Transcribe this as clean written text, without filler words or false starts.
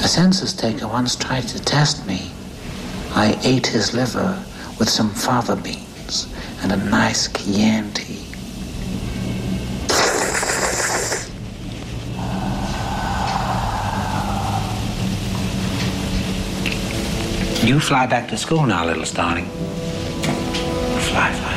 A census taker once tried to test me. I ate his liver with some fava beans and a nice Chianti. You fly back to school now, little Starling. Fly, fly.